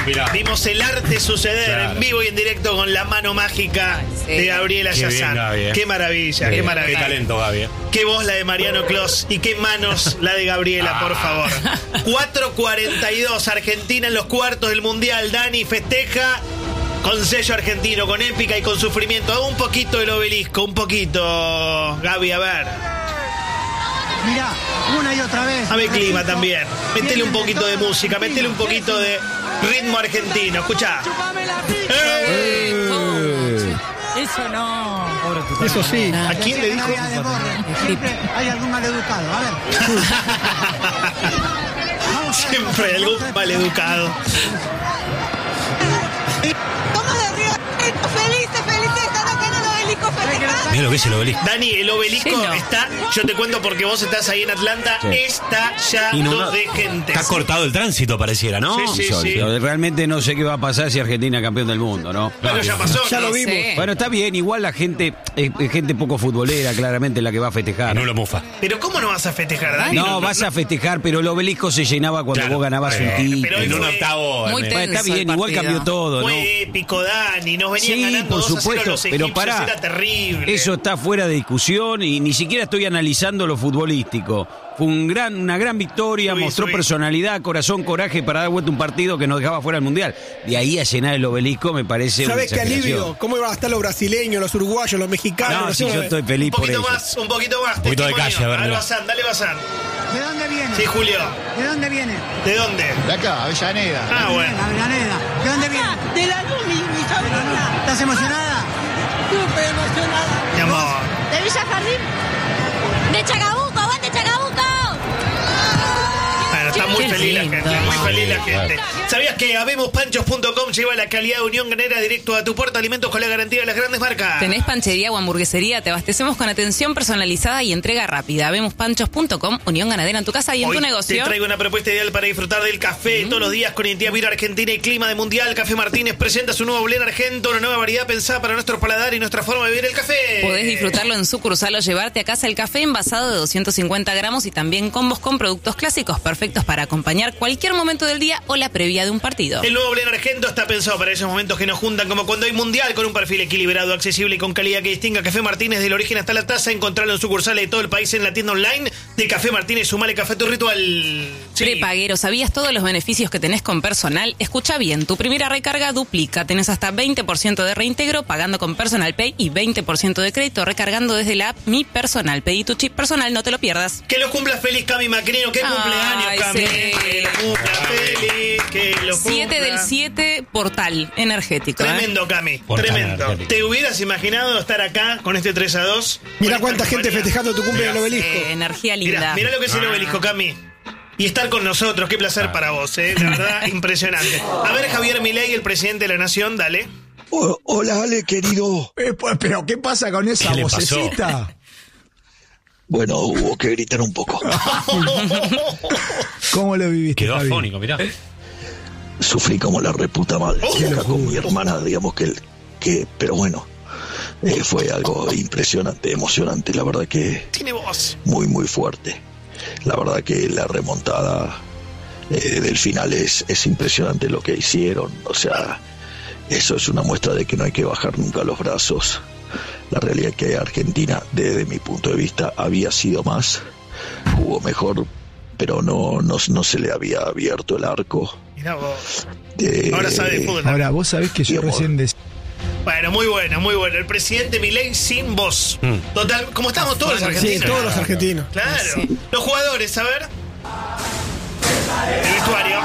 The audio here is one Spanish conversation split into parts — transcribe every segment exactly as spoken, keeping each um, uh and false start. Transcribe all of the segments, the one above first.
Mirá. Vimos el arte suceder Claro. en vivo y en directo con la mano mágica Ay, sí. de Gabriela Qué bien, Yazar. Gaby, eh. Qué maravilla, Qué, qué maravilla. qué talento, Gaby. eh. Qué voz la de Mariano Clos y qué manos la de Gabriela, por favor. cuatro cuarenta y dos, Argentina en los cuartos del Mundial. Dani festeja con sello argentino, con épica y con sufrimiento. Un poquito del Obelisco, un poquito. Gaby, a ver. Mirá, una y otra vez. A ver clima también. Metele un poquito de música, metele un poquito de ritmo argentino. Escuchá. ¡Eh! Eso no. Eso sí. ¿A quién le dijo? Siempre hay algún maleducado. A ver. Siempre hay algún maleducado. ¿Cómo de arriba? Felices, felices, están acá en el obelisco festejando. Mira lo que es el Obelisco. Dani, el Obelisco Sí, no. está, yo te cuento porque vos estás ahí en Atlanta, Sí. está lleno Inundado. de gente. Está cortado el tránsito, pareciera, ¿no? Sí, sí, sí. Pero realmente no sé qué va a pasar si Argentina es campeón del mundo, ¿no? Pero ya pasó. Ya ¿no? lo vimos. Sí. Bueno, está bien, igual la gente es, es gente poco futbolera, claramente la que va a festejar. No lo mufa. Pero ¿cómo no vas a festejar, Dani? No, vas a festejar, pero el Obelisco se llenaba cuando Claro. vos ganabas Está un bien. título. Pero En un fue octavo. muy en- tenso. Bueno, está bien, el igual partido. cambió todo, ¿no? Fue épico, Dani. Nos venían Sí, ganando por dos a cero supuesto, los pero egipcios, pará. era terrible. Eso está fuera de discusión y ni siquiera estoy analizando lo futbolístico. Fue un gran, una gran victoria, Subí, mostró subí. personalidad, corazón, coraje para dar vuelta un partido que nos dejaba fuera del Mundial. De ahí a llenar el Obelisco me parece una ¿Sabés qué exageración. alivio? ¿Cómo iban a estar los brasileños, los uruguayos, los mexicanos? No, los si yo estoy Un feliz por poquito eso. más, un poquito más. Un poquito de testimonio. calle, a ver, Dale, mira. Bazán, dale, Bazán. ¿De dónde viene? Sí, Julio. ¿De dónde viene? ¿De dónde? De acá, Avellaneda. Ah, bueno. Avellaneda. ¿De dónde viene? De la luz, mi, mi sobrina. ¿Estás emocionada? Súper emocionada. Mi amor. ¿De Villa Jardín? ¡De Chacabuco! ¡Aguante Chacabuco! Bueno, está muy Qué feliz la lindo. gente, muy feliz la gente. ¿Sabías que habemos panchos punto com lleva la calidad de Unión Ganera directo a tu puerta? Alimentos con la garantía de las grandes marcas. ¿Tenés panchería o hamburguesería? Te abastecemos con atención personalizada y entrega rápida. Vemos panchos punto com, Unión Ganadera en tu casa y en Hoy tu negocio. te traigo una propuesta ideal para disfrutar del café todos los días con identidad Vino Argentina y clima de mundial. Café Martínez presenta su nuevo blend argento, una nueva variedad pensada para nuestro paladar y nuestra forma de vivir el café. Podés disfrutarlo en sucursal o llevarte a casa el café envasado de doscientos cincuenta gramos y también combos con productos clásicos perfectos para acompañar cualquier momento del día o la previa de un partido. El nuevo blend argento está pensado para esos momentos que nos juntan, como cuando hay mundial, con un perfil equilibrado, accesible y con calidad que distinga Café Martínez del origen hasta la taza. Encontrarlo en sucursales de todo el país en la tienda online de Café Martínez. Sumale café a tu ritual. Sí. Prepaguero, ¿sabías todos los beneficios que tenés con Personal? Escucha bien, tu primera recarga duplica. Tenés hasta veinte por ciento de reintegro pagando con Personal Pay y veinte por ciento de crédito recargando desde la app Mi Personal. Pedí tu chip personal, no te lo pierdas. Que lo cumpla feliz Cami Macrino. Que Ay, cumpleaños, Cami. sí. Que lo cumpla feliz. Que lo cumpla. siete del siete, portal energético. ¿eh? Tremendo, Cami. Portal Tremendo. energético. ¿Te hubieras imaginado estar acá con este tres a dos? Mirá Con cuánta esta gente compañía? festejando tu cumple en el Obelisco. Eh, energía linda. Mirá, mirá lo que es el obelisco, Cami. Y estar con nosotros, qué placer para vos, ¿eh? La verdad, impresionante. A ver, Javier Milei, el presidente de la Nación, dale. Oh, hola, Ale, querido. Eh, pues, pero ¿qué pasa con esa ¿Qué le pasó? vocecita? Bueno, hubo que gritar un poco. ¿Cómo lo viviste, Quedó Javi? afónico, mirá. Sufrí como la reputa madre. Oh, Acá con mi hermana, digamos que... que pero bueno, eh, fue algo impresionante, emocionante. La verdad que Tiene voz. muy, muy fuerte. La verdad que la remontada eh, del final es, es impresionante lo que hicieron. O sea, eso es una muestra de que no hay que bajar nunca los brazos. La realidad es que Argentina, desde mi punto de vista, había sido más, jugó mejor, pero no, no, no se le había abierto el arco. Mirá vos. Eh, Ahora sabe de fútbol. Ahora, vos sabés que yo Mi amor. recién decía... Bueno, muy bueno, muy bueno. El presidente Milei sin voz. Mm. Total, como estamos todos los Sí, argentinos. todos los argentinos. Claro. Sí. Los jugadores, a ver. El vestuario.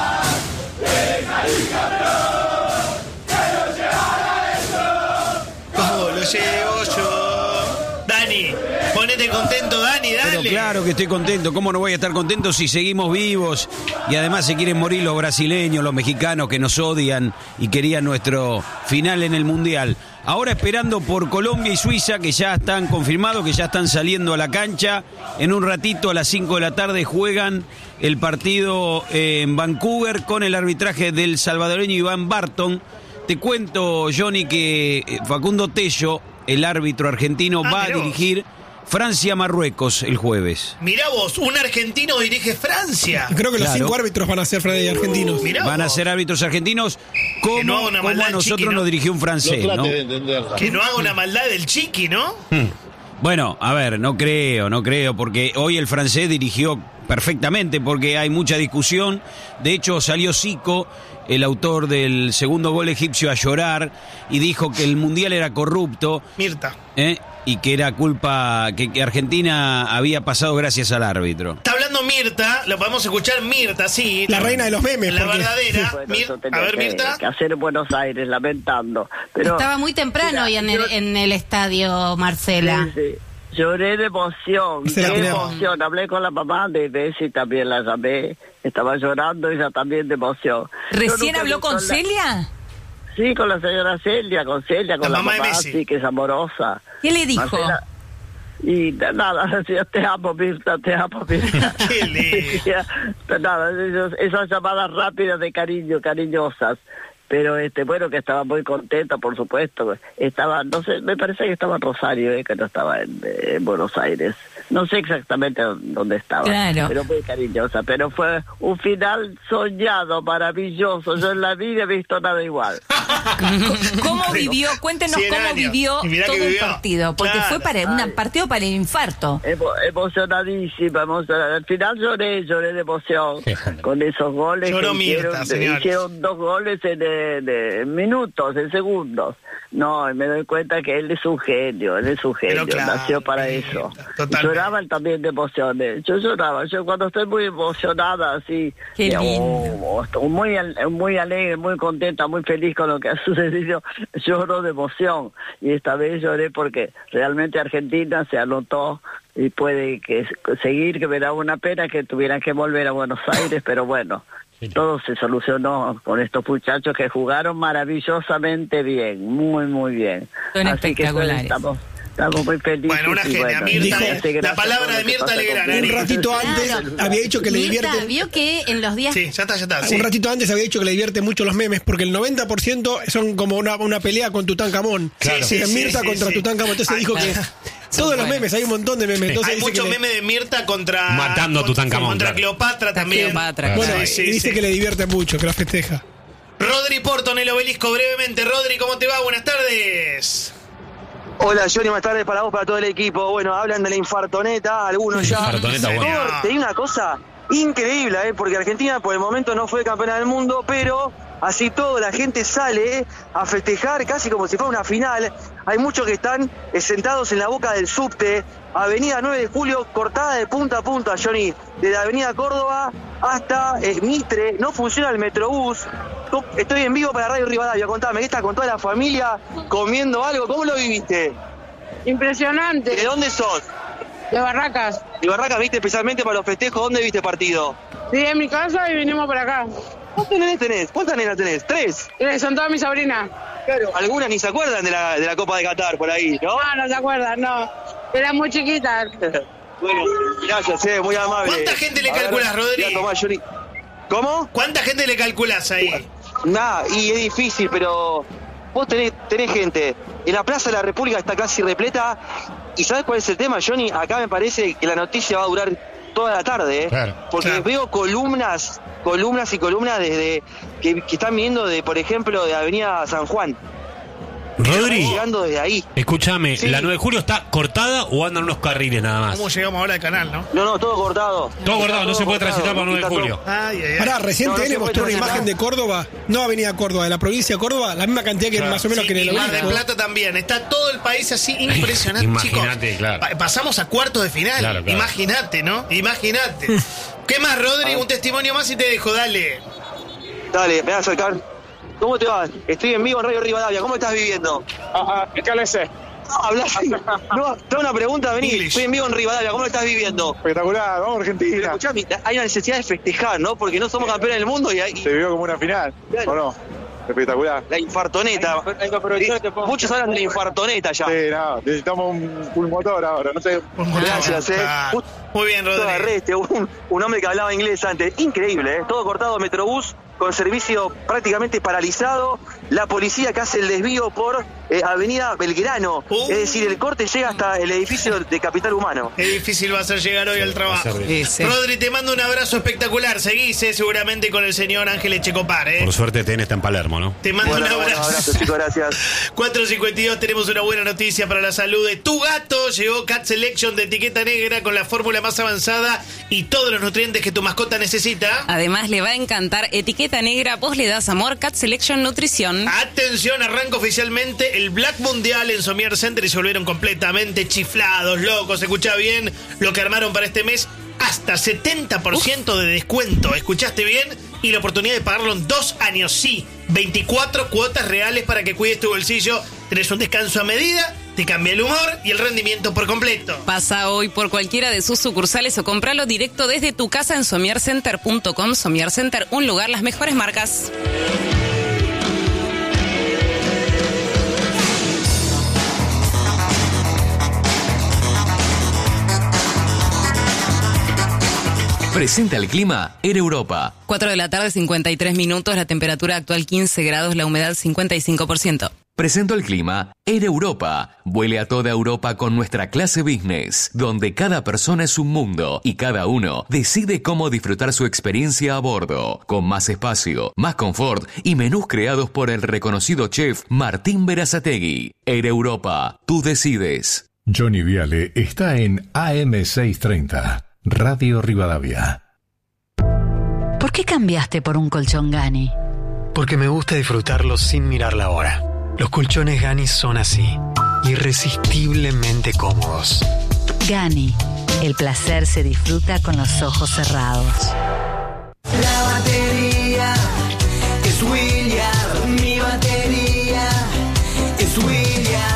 ¿Cómo lo llevo yo? Dani, ponete contento, Dani, dale. Pero claro que estoy contento. ¿Cómo no voy a estar contento si seguimos vivos? Y además se quieren morir los brasileños, los mexicanos que nos odian y querían nuestro final en el Mundial. Ahora esperando por Colombia y Suiza, que ya están confirmados, que ya están saliendo a la cancha. En un ratito a las cinco de la tarde juegan el partido eh, en Vancouver con el arbitraje del salvadoreño Iván Barton. Te cuento, Johnny, que eh, Facundo Tello, el árbitro argentino, Ah, va a mirá vos. dirigir Francia-Marruecos el jueves. Mirá vos, un argentino dirige Francia. Creo que los Claro. cinco árbitros van a ser Freddy argentinos. Mirá Van a vos. ser árbitros argentinos como, Que no haga una como maldad a el nosotros Chiqui, ¿no? nos dirigió un francés, ¿no? Que no haga una maldad del Chiqui, ¿no? Bueno, a ver, no creo, no creo, porque hoy el francés dirigió perfectamente, porque hay mucha discusión. De hecho, salió Zico, el autor del segundo gol egipcio, a llorar y dijo que el Mundial era corrupto. Mirta. ¿eh? Y que era culpa, que, que Argentina había pasado gracias al árbitro. Está hablando Mirta, lo podemos escuchar Mirta, sí. La reina de los memes, La porque- verdadera. Bueno, Mir- eso tenía a ver, que, Mirta. que hacer en Buenos Aires, lamentando. Pero, Estaba muy temprano Mira, hoy en el, yo- en el estadio, Marcela. Sí, sí. Lloré de emoción, Se la qué tenemos. emoción. Hablé con la mamá de Bessie, también la llamé. Estaba llorando ella también de emoción. Yo ¿Recién nunca habló vi con la- Celia? Sí, con la señora Celia, con Celia, con La la, mamá de mamá, Messi. sí, que es amorosa. ¿Qué le dijo? Marcela- Y de nada, decía, te amo, Mirta, te amo, Mirta. Qué lindo. Decía, de nada, esos- esas llamadas rápidas de cariño, cariñosas. Pero este bueno, que estaba muy contenta, por supuesto. Estaba, no sé, me parece que estaba en Rosario, eh, que no estaba en, eh, en Buenos Aires. No sé exactamente dónde estaba, Claro. pero muy cariñosa. Pero fue un final soñado, maravilloso. Yo en la vida he visto nada igual. ¿Cómo vivió? Cuéntenos cien cómo años. vivió Y mirá todo que el vivió. partido. Porque Claro. fue para un partido para el infarto. Emo- emocionadísima, emocionada. Al final lloré, lloré de emoción con esos goles. Lloró que Mirta, hicieron, señores. hicieron dos goles en, eh, de- en minutos, en segundos. No, y me doy cuenta que él es un genio, él es un genio, Pero claro, nació para Mirta, eso. totalmente. Y lloraban también de emociones. Yo lloraba, yo cuando estoy muy emocionada, así, Qué eh, lindo. o- o estoy muy, al- muy alegre, muy contenta, muy feliz con lo que ha sucedido, lloro de emoción. Y esta vez lloré porque realmente Argentina se anotó y puede que seguir, que me da una pena que tuvieran que volver a Buenos Aires, pero bueno, todo se solucionó con estos muchachos que jugaron maravillosamente bien, muy, muy bien. Son Así que espectaculares. estamos, estamos muy felices. Bueno, una y genia, bueno, Mirta. y La gracias palabra por lo de que Mirta pasa Legrand, conmigo. Un ratito antes Claro. había dicho que le Mirta, divierte. vio que en los días... Sí, ya está, ya está. sí. Un ratito antes había dicho que le divierte mucho los memes, porque el noventa por ciento son como una, una pelea con Tutankamón. Claro. Sí, Sí, sí, Mirta sí, contra sí. Tutankamón. Entonces dijo que todos los memes, hay un montón de memes. Entonces Hay dice mucho que le- meme de Mirta contra. Matando a con- Tutankamón, Contra claro. Cleopatra también. Cleopatra, Bueno, Sí, y sí, dice sí. que le divierte mucho, que la festeja. Rodri Porto en el obelisco, brevemente. Rodri, ¿cómo te va? Buenas tardes. Hola Johnny, buenas tardes para vos, para todo el equipo. Bueno, hablan de la infartoneta, algunos ya. Infartoneta, bueno. Te digo una cosa increíble, ¿eh? Porque Argentina por el momento no fue campeona del mundo, pero así todo la gente sale a festejar casi como si fuera una final. Hay muchos que están eh, sentados en la boca del subte, Avenida nueve de julio, cortada de punta a punta, Johnny, desde Avenida Córdoba hasta eh, Mitre, no funciona el Metrobús. To- Estoy en vivo para Radio Rivadavia, contame, ¿qué estás con toda la familia comiendo algo? ¿Cómo lo viviste? Impresionante. ¿De dónde sos? De Barracas. ¿Y Barracas viste especialmente para los festejos? ¿Dónde viste partido? Sí, en mi casa y vinimos por acá. ¿Cuántas nenas tenés? ¿Cuántas nenas tenés? ¿Tres? Eh, Son todas mis sobrinas. Claro. Algunas ni se acuerdan de la, de la Copa de Qatar por ahí, ¿no? No, no se acuerdan, no. Eran muy chiquitas. Bueno, gracias, eh, muy amable. ¿Cuánta gente le A ver, calculas, Rodri? voy a tomar, Johnny. ¿Cómo? ¿Cuánta gente le calculás ahí? Nah, y es difícil, pero vos tenés, tenés gente. En la Plaza de la República está casi repleta. ¿Y sabés cuál es el tema, Johnny? Acá me parece que la noticia va a durar toda la tarde, ¿eh? Claro. Porque Claro. veo columnas, columnas y columnas desde que, que están viniendo de, por ejemplo, de Avenida San Juan. Rodri, Están llegando desde ahí. escúchame, Sí. ¿la nueve de julio está cortada o andan unos carriles nada más? ¿Cómo llegamos ahora al canal, no? No, no, todo cortado. Todo cortado, no se puede cortado. transitar para nueve de Está todo- julio. Ay, ay, ay. Pará, recién No, no T N se puede mostró una transitar. imagen de Córdoba, no Avenida Córdoba, de la provincia de Córdoba, la misma cantidad que Claro. más o menos Sí, que en el y Mar del obelisco. Plata también. Está todo el país así impresionante, Imagínate, chicos. claro. Pa- Pasamos a cuartos de final. Claro, claro. Imagínate, ¿no? Imagínate. ¿Qué más, Rodri? Un testimonio más y te dejo, dale. Dale, me voy a acercar. ¿Cómo te va? Estoy en vivo en Radio Rivadavia. ¿Cómo estás viviendo? Ajá, ¿qué le sé? No, hablas. No, te hago una pregunta, vení. English. Estoy en vivo en Rivadavia. ¿Cómo lo estás viviendo? Espectacular, vamos Pero Argentina. escuchame, hay una necesidad de festejar, ¿no? Porque no somos campeones del mundo y hay Se vivió como una final, Claro. ¿o no? Espectacular. la infartoneta. Muchos hablan de la infartoneta ya. Sí, no, necesitamos un full motor ahora, no sé. Gracias, eh. Ah, Justo Muy bien, Rodri. agarré este, un, un hombre que hablaba inglés antes. Increíble, ¿eh? Todo cortado Metrobús, con servicio prácticamente paralizado. la policía que hace el desvío por eh, Avenida Belgrano. Uh. Es decir, el corte llega hasta el edificio de Capital Humano. Qué difícil va a ser llegar hoy al trabajo. Sí, sí. Rodri, te mando un abrazo espectacular. Seguís eh, seguramente con el señor Ángel Echecopar. ¿eh? Por suerte T N está en Palermo, ¿no? Te mando Bueno, un bueno, abrazo. abrazo, chicos, gracias. cuatro cincuenta y dos, tenemos una buena noticia para la salud de tu gato. Llegó Cat Selection de etiqueta negra con la fórmula más avanzada y todos los nutrientes que tu mascota necesita. Además, le va a encantar etiqueta negra. Vos le das amor. Cat Selection Nutrición. Atención, arranca oficialmente el Black Mundial en Somier Center y se volvieron completamente chiflados, locos. Escuchá bien lo que armaron para este mes. Hasta setenta por ciento de descuento. ¿Escuchaste bien? Y la oportunidad de pagarlo en dos años. Sí, veinticuatro cuotas reales para que cuides tu bolsillo. Tenés un descanso a medida, te cambia el humor y el rendimiento por completo. Pasa hoy por cualquiera de sus sucursales o compralo directo desde tu casa en somier center punto com. Somier Center, un lugar, las mejores marcas. Presenta el clima Air Europa. cuatro de la tarde, cincuenta y tres minutos, la temperatura actual quince grados, la humedad cincuenta y cinco por ciento. Presento el clima Air Europa. Vuele a toda Europa con nuestra clase business, donde cada persona es un mundo y cada uno decide cómo disfrutar su experiencia a bordo, con más espacio, más confort y menús creados por el reconocido chef Martín Berazategui. Air Europa, tú decides. Johnny Viale está en A M seiscientos treinta. Radio Rivadavia. ¿Por qué cambiaste por un colchón Gani? Porque me gusta disfrutarlo sin mirar la hora. Los colchones Gani son así, irresistiblemente cómodos. Gani, el placer se disfruta con los ojos cerrados. La batería es William, mi batería es William.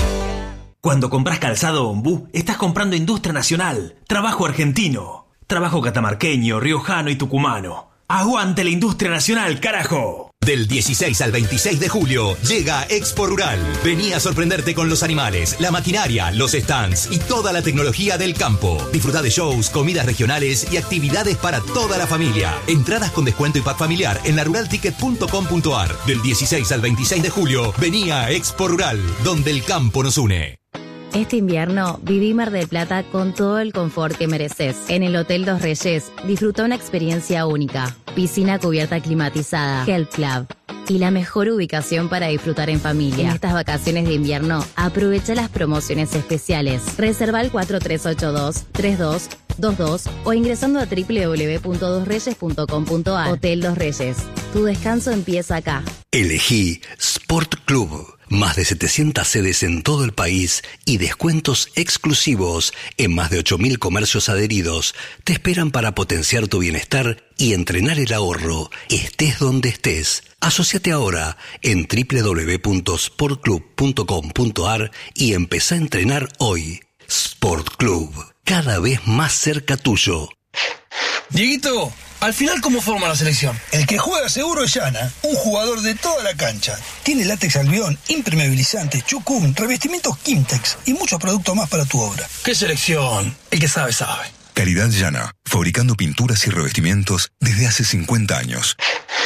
Cuando compras calzado Ombú, estás comprando industria nacional, trabajo argentino, trabajo catamarqueño, riojano y tucumano. ¡Aguante la industria nacional, carajo! Del dieciséis al veintiséis de julio llega Expo Rural. Vení a sorprenderte con los animales, la maquinaria, los stands y toda la tecnología del campo. Disfruta de shows, comidas regionales y actividades para toda la familia. Entradas con descuento y pack familiar en la rural ticket punto com punto a r. Del dieciséis al veintiséis de julio, vení a Expo Rural, donde el campo nos une. Este invierno viví Mar del Plata con todo el confort que mereces. En el Hotel Dos Reyes disfruta una experiencia única. Piscina cubierta climatizada, Health Club y la mejor ubicación para disfrutar en familia. En estas vacaciones de invierno, aprovecha las promociones especiales. Reserva al cuatro tres ocho dos, tres dos dos dos o ingresando a doble u doble u doble u punto dos reyes punto com punto a r. Hotel Dos Reyes. Tu descanso empieza acá. Elegí Sport Club. Más de setecientas sedes en todo el país y descuentos exclusivos en más de ocho mil comercios adheridos te esperan para potenciar tu bienestar y entrenar el ahorro, estés donde estés. Asociate ahora en doble u doble u doble u punto sport club punto com punto a r y empezá a entrenar hoy. Sport Club, cada vez más cerca tuyo. Dieguito, al final, ¿cómo forma la selección? El que juega seguro es Yana, un jugador de toda la cancha. Tiene látex albión, impermeabilizante, chucum, revestimientos Kimtex y muchos productos más para tu obra. ¿Qué selección? El que sabe, sabe. Calidad Yana, fabricando pinturas y revestimientos desde hace cincuenta años.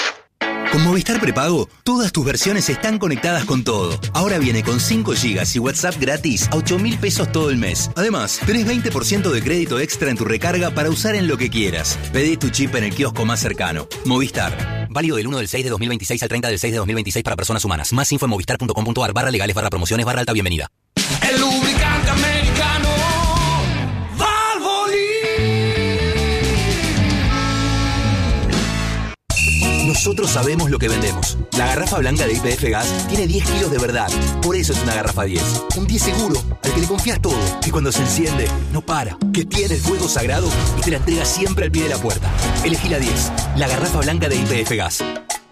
Con Movistar Prepago, todas tus versiones están conectadas con todo. Ahora viene con cinco gigas y WhatsApp gratis a ocho mil pesos todo el mes. Además, tenés veinte por ciento de crédito extra en tu recarga para usar en lo que quieras. Pedí tu chip en el kiosco más cercano. Movistar. Válido del uno del seis de dos mil veintiséis al treinta del seis de dos mil veintiséis para personas humanas. Más info en movistar punto com punto a r barra legales barra promociones barra alta bienvenida. El lubricante americano Valvoline. Nosotros sabemos lo que vendemos. La garrafa blanca de Y P F Gas tiene diez kilos de verdad. Por eso es una garrafa diez. Un diez seguro, al que le confías todo. Que cuando se enciende, no para. Que tiene el fuego sagrado y te la entrega siempre al pie de la puerta. Elegí la diez. La garrafa blanca de Y P F Gas.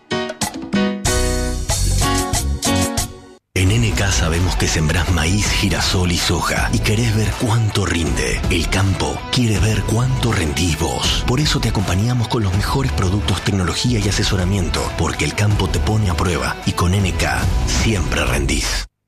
En N K sabemos que sembrás maíz, girasol y soja y querés ver cuánto rinde. El campo quiere ver cuánto rendís vos. Por eso te acompañamos con los mejores productos, tecnología y asesoramiento, porque el campo te pone a prueba y con N K siempre rendís.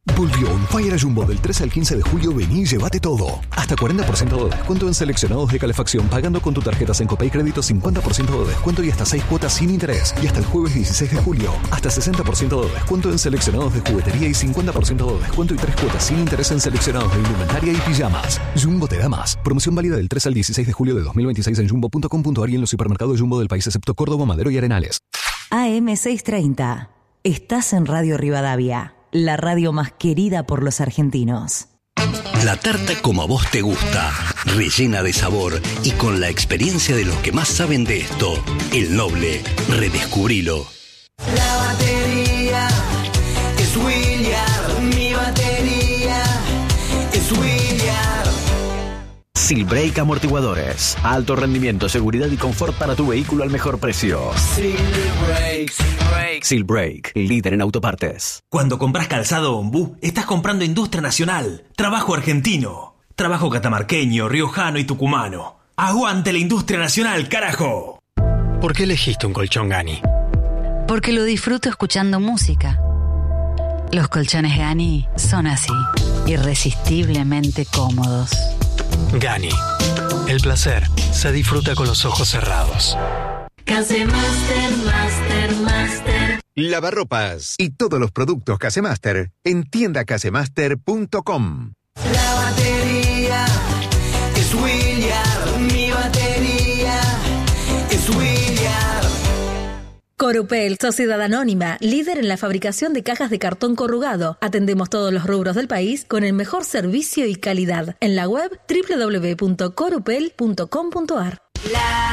Volvió un Fire a Jumbo del tres al quince de julio. Vení y llévate todo. Hasta cuarenta por ciento de descuento en seleccionados de calefacción pagando con tu tarjeta Sencopay Crédito, cincuenta por ciento de descuento y hasta seis cuotas sin interés. Y hasta el jueves dieciséis de julio, hasta sesenta por ciento de descuento en seleccionados de juguetería y cincuenta por ciento de descuento y tres cuotas sin interés en seleccionados de indumentaria y pijamas. Jumbo te da más. Promoción válida del tres al dieciséis de julio de dos mil veintiséis en jumbo punto com punto ar y en los supermercados Jumbo del país excepto Córdoba, Madero y Arenales. A M seiscientos treinta. Estás en Radio Rivadavia, la radio más querida por los argentinos. La tarta como a vos te gusta, rellena de sabor y con la experiencia de los que más saben de esto. El Noble, redescubrilo. La batería es William, mi batería es William. Silbrake Amortiguadores. Alto rendimiento, seguridad y confort para tu vehículo al mejor precio. Silbrake, Silbrake. Silbrake, líder en autopartes. Cuando compras calzado Ombú, estás comprando industria nacional, trabajo argentino, trabajo catamarqueño, riojano y tucumano. ¡Aguante la industria nacional, carajo! ¿Por qué elegiste un colchón Gani? Porque lo disfruto escuchando música. Los colchones Gani son así, irresistiblemente cómodos. Gani. El placer se disfruta con los ojos cerrados. Casemaster, Master, Master. Lavarropas y todos los productos Casemaster en tienda casemaster punto com. La batería es William, mi batería es William. Corupel, Sociedad Anónima, líder en la fabricación de cajas de cartón corrugado. Atendemos todos los rubros del país con el mejor servicio y calidad. En la web doble u doble u doble u punto corupel punto com punto ar.